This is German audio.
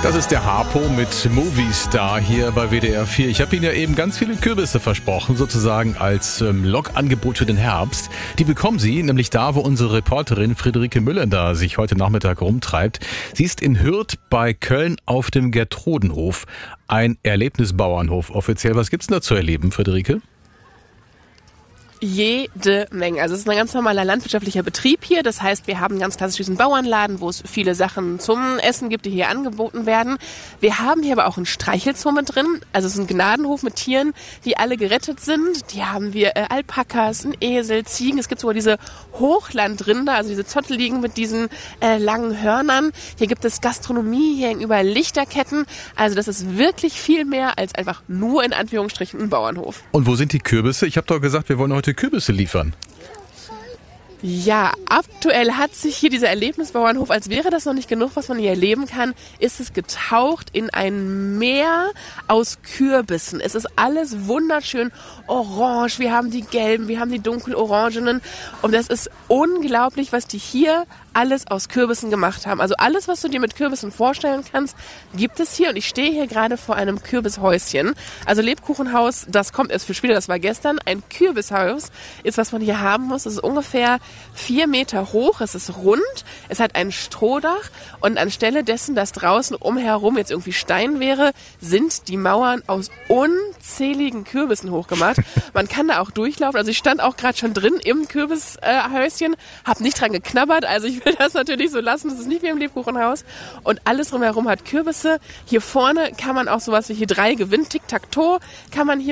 Das ist der Harpo mit Movie Star hier bei WDR 4. Ich habe Ihnen ja eben ganz viele Kürbisse versprochen, sozusagen als Lokangebot für den Herbst. Die bekommen Sie nämlich da, wo unsere Reporterin Friederike Müllender sich heute Nachmittag rumtreibt. Sie ist in Hürth bei Köln auf dem Gertrudenhof. Ein Erlebnisbauernhof offiziell. Was gibt's denn da zu erleben, Friederike? Jede Menge. Also es ist ein ganz normaler landwirtschaftlicher Betrieb hier. Das heißt, wir haben ganz klassisch diesen Bauernladen, wo es viele Sachen zum Essen gibt, die hier angeboten werden. Wir haben hier aber auch einen Streichelzoo mit drin. Also es ist ein Gnadenhof mit Tieren, die alle gerettet sind. Hier haben wir Alpakas, einen Esel, Ziegen. Es gibt sogar diese Hochlandrinder, also diese Zotteligen mit diesen langen Hörnern. Hier gibt es Gastronomie, hier hängen überall Lichterketten. Also das ist wirklich viel mehr als einfach nur in Anführungsstrichen ein Bauernhof. Und wo sind die Kürbisse? Ich habe doch gesagt, wir wollen heute Kürbisse liefern. Ja, aktuell hat sich hier dieser Erlebnisbauernhof, als wäre das noch nicht genug, was man hier erleben kann, ist es getaucht in ein Meer aus Kürbissen. Es ist alles wunderschön orange. Wir haben die gelben, wir haben die dunkelorangenen. Und das ist unglaublich, was die hier alles aus Kürbissen gemacht haben. Also alles, was du dir mit Kürbissen vorstellen kannst, gibt es hier. Und ich stehe hier gerade vor einem Kürbishäuschen. Also Lebkuchenhaus, das kommt erst für später, das war gestern. Ein Kürbishaus ist, was man hier haben muss. Es ist ungefähr 4 Meter hoch. Es ist rund. Es hat ein Strohdach. Und anstelle dessen, dass draußen umherum jetzt irgendwie Stein wäre, sind die Mauern aus unzähligen Kürbissen hochgemacht. Man kann da auch durchlaufen. Also ich stand auch gerade schon drin im Kürbishäuschen, habe nicht dran geknabbert. Also ich will das natürlich so lassen, das ist nicht wie im Lebkuchenhaus. Und alles drumherum hat Kürbisse. Hier vorne kann man auch sowas wie hier 3 gewinnen, Tic-Tac-Toe kann man hier